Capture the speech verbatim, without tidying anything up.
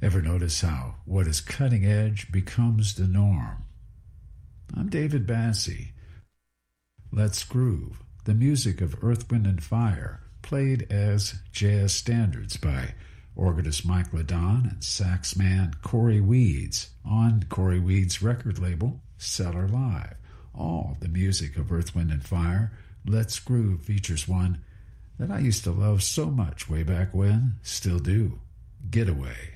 Ever notice how what is cutting edge becomes the norm? I'm David Bassie. Let's Groove, the music of Earth, Wind and Fire, played as jazz standards by organist Mike Ladon and saxman Corey Weeds on Corey Weeds' record label, Cellar Live. All the music of Earth, Wind and Fire, Let's Groove features one that I used to love so much way back when, still do, Getaway.